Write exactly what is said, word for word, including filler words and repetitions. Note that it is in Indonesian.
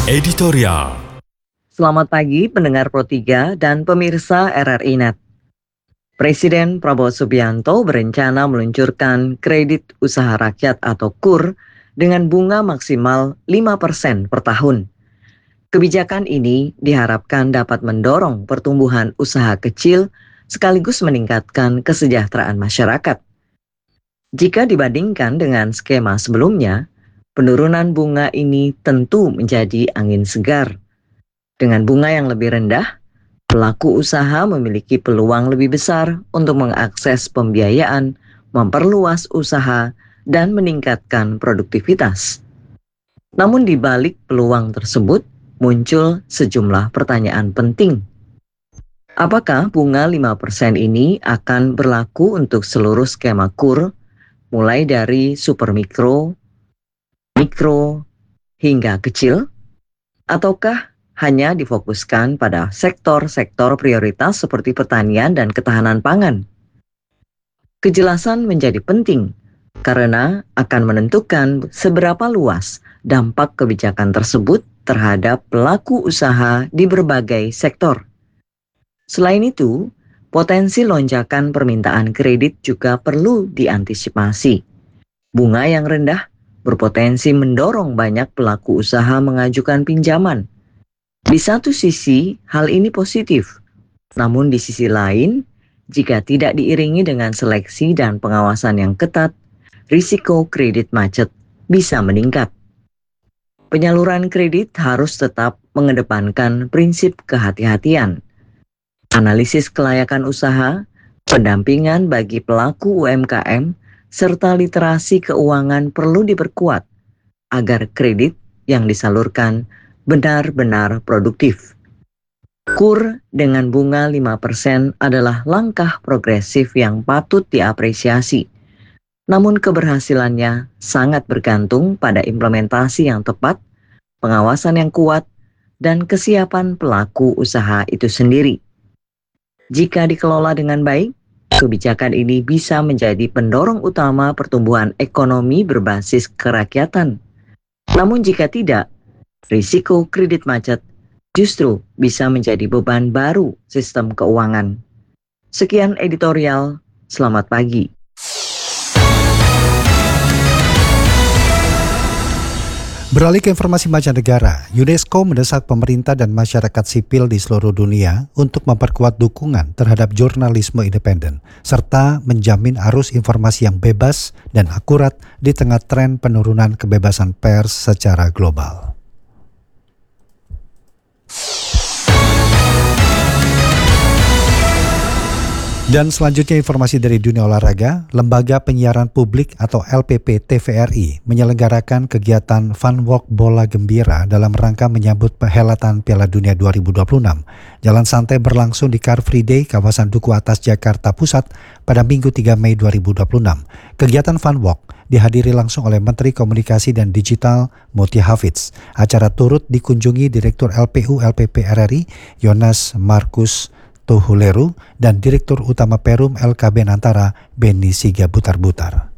Editorial. Selamat pagi pendengar Pro tiga dan pemirsa R R I Net. Presiden Prabowo Subianto berencana meluncurkan kredit usaha rakyat atau K U R dengan bunga maksimal lima persen per tahun. Kebijakan ini diharapkan dapat mendorong pertumbuhan usaha kecil sekaligus meningkatkan kesejahteraan masyarakat. Jika dibandingkan dengan skema sebelumnya, penurunan bunga ini tentu menjadi angin segar. Dengan bunga yang lebih rendah, pelaku usaha memiliki peluang lebih besar untuk mengakses pembiayaan, memperluas usaha, dan meningkatkan produktivitas. Namun di balik peluang tersebut, muncul sejumlah pertanyaan penting. Apakah bunga lima persen ini akan berlaku untuk seluruh skema K U R, mulai dari super mikro, mikro, hingga kecil? Ataukah hanya difokuskan pada sektor-sektor prioritas seperti pertanian dan ketahanan pangan? Kejelasan menjadi penting karena akan menentukan seberapa luas dampak kebijakan tersebut terhadap pelaku usaha di berbagai sektor. Selain itu, potensi lonjakan permintaan kredit juga perlu diantisipasi. Bunga yang rendah berpotensi mendorong banyak pelaku usaha mengajukan pinjaman. Di satu sisi, hal ini positif. Namun di sisi lain, jika tidak diiringi dengan seleksi dan pengawasan yang ketat, risiko kredit macet bisa meningkat. Penyaluran kredit harus tetap mengedepankan prinsip kehati-hatian. Analisis kelayakan usaha, pendampingan bagi pelaku U M K M, serta literasi keuangan perlu diperkuat agar kredit yang disalurkan benar-benar produktif. K U R dengan bunga lima persen adalah langkah progresif yang patut diapresiasi. Namun keberhasilannya sangat bergantung pada implementasi yang tepat, pengawasan yang kuat, dan kesiapan pelaku usaha itu sendiri. Jika dikelola dengan baik, kebijakan ini bisa menjadi pendorong utama pertumbuhan ekonomi berbasis kerakyatan. Namun jika tidak, risiko kredit macet justru bisa menjadi beban baru sistem keuangan. Sekian editorial, selamat pagi. Beralih ke informasi mancanegara, UNESCO mendesak pemerintah dan masyarakat sipil di seluruh dunia untuk memperkuat dukungan terhadap jurnalisme independen, serta menjamin arus informasi yang bebas dan akurat di tengah tren penurunan kebebasan pers secara global. Dan selanjutnya informasi dari dunia olahraga, Lembaga Penyiaran Publik atau L P P T V R I menyelenggarakan kegiatan Fun Walk Bola Gembira dalam rangka menyambut perhelatan Piala Dunia dua ribu dua puluh enam. Jalan santai berlangsung di Car Free Day, kawasan Duku Atas, Jakarta Pusat pada Minggu tiga Mei dua ribu dua puluh enam. Kegiatan Fun Walk dihadiri langsung oleh Menteri Komunikasi dan Digital Mutia Hafidz. Acara turut dikunjungi Direktur L P U L P P R R I Yonas Markus Tuhuleru dan Direktur Utama Perum L K B Nantara Beni Siga Butar-Butar.